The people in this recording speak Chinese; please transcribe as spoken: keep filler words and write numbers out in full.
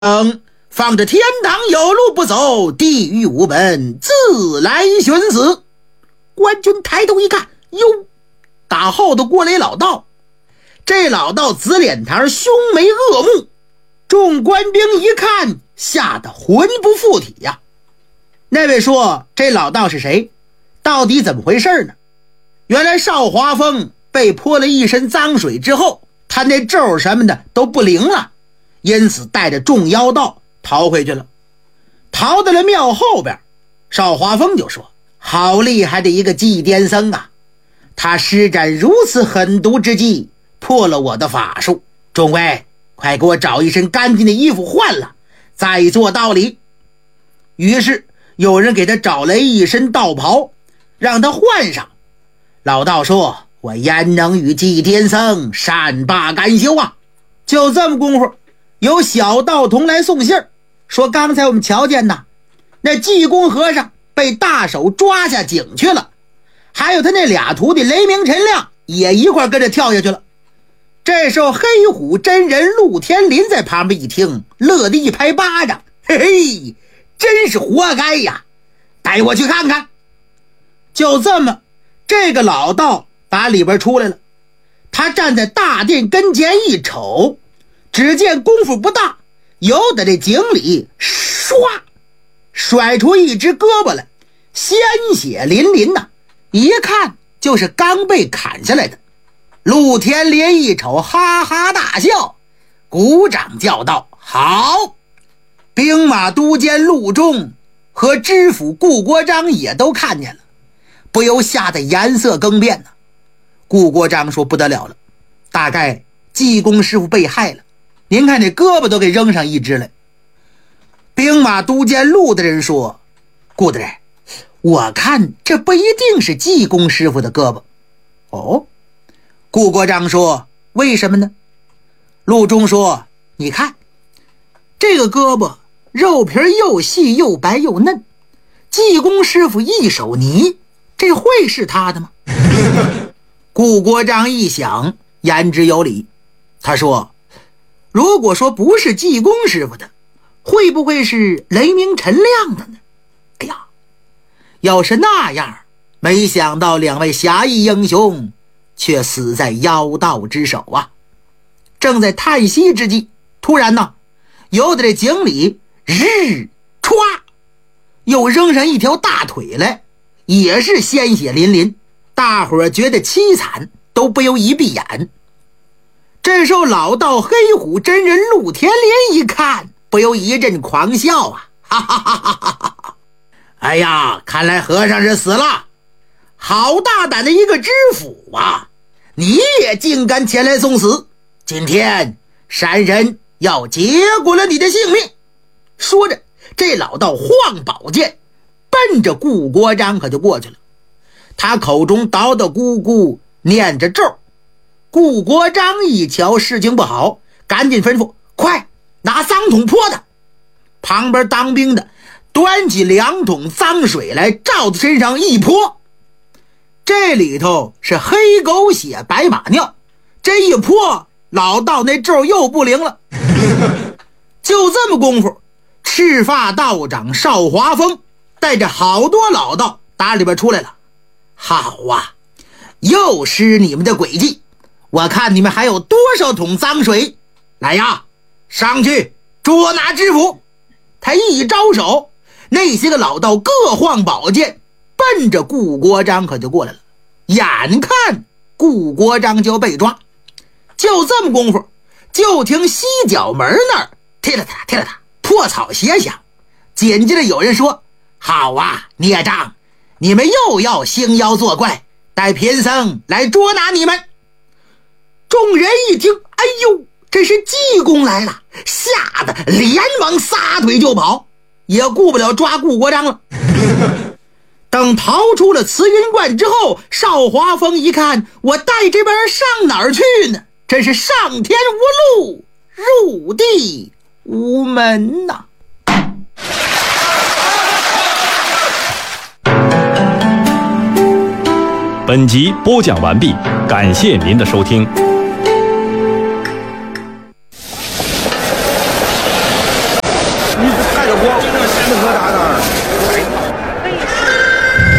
嗯，放着天堂有路不走，地狱无门自来寻死。官军抬头一看，哟，打后头过来一老道。这老道紫脸膛，凶眉恶目，众官兵一看，吓得魂不附体呀、啊。那位说，这老道是谁？到底怎么回事呢？原来邵华峰被泼了一身脏水之后，他那咒什么的都不灵了，因此带着众妖道逃回去了。逃到了庙后边，邵华峰就说，好厉害的一个祭奠僧啊，他施展如此狠毒之计，破了我的法术。众位，快给我找一身干净的衣服换了，再做道理。于是有人给他找来一身道袍，让他换上。老道说，我焉能与祭奠僧善罢甘休啊。就这么功夫，有小道童来送信儿，说刚才我们瞧见呐，那济公和尚被大手抓下井去了，还有他那俩徒弟雷鸣陈亮也一块跟着跳下去了。这时候黑虎真人陆天林在旁边一听，乐得一拍巴掌，嘿嘿，真是活该呀，带我去看看。就这么，这个老道打里边出来了，他站在大殿跟前一瞅，只见功夫不大，由得这井里唰甩出一只胳膊来，鲜血淋淋呐、啊，一看就是刚被砍下来的。陆天林一瞅，哈哈大笑，鼓掌叫道，好。兵马都监陆中和知府顾国璋也都看见了，不由吓得颜色更变呢。顾国璋说，不得了了，大概济公师傅被害了，您看这胳膊都给扔上一只来。兵马都监陆的人说，顾大人，我看这不一定是济公师傅的胳膊。哦，顾国璋说，为什么呢？陆中说，你看这个胳膊肉皮又细又白又嫩，济公师傅一手泥，这会是他的吗？顾国璋一想，言之有理，他说，如果说不是济公师傅的，会不会是雷鸣陈亮的呢？哎呀，要是那样，没想到两位侠义英雄却死在妖道之手啊。正在叹息之际，突然呢，由得这井里日歘又扔上一条大腿来，也是鲜血淋淋，大伙儿觉得凄惨，都不由一闭眼。这时候老道黑虎真人陆天林一看，不由一阵狂笑啊，哈哈哈哈哈哈！哎呀，看来和尚是死了，好大胆的一个知府啊，你也竟敢前来送死，今天山人要结果了你的性命。说着，这老道晃宝剑，奔着顾国璋可就过去了。他口中叨叨咕咕念着咒。顾国璋一瞧事情不好，赶紧吩咐，快拿脏桶泼他。旁边当兵的端起两桶脏水来，照他身上一泼，这里头是黑狗血白马尿，这一泼，老道那咒又不灵了。就这么功夫，赤发道长邵华峰带着好多老道打里边出来了。好啊，又施你们的诡计，我看你们还有多少桶脏水，来呀，上去捉拿知府。他一招手，那些个老道各晃宝剑，奔着顾国璋可就过来了。眼看顾国璋就被抓，就这么功夫，就听西角门那儿踢了他踢了他破草鞋响，紧接着有人说，好啊，孽障，你们又要兴妖作怪，带贫僧来捉拿你们。众人一听，哎呦，这是济公来了，吓得连忙撒腿就跑，也顾不了抓顾国璋了。等逃出了慈云观之后，邵华峰一看，我带这边上哪儿去呢？真是上天无路，入地无门呐、啊！ 本集播讲完毕，感谢您的收听。